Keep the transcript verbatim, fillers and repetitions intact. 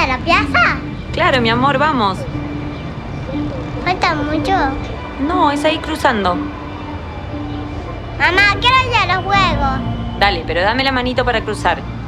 la plaza? Claro, mi amor, vamos. ¿Falta mucho? No, es ahí cruzando. Mamá, quiero ir a los juegos. Dale, pero dame la manito para cruzar.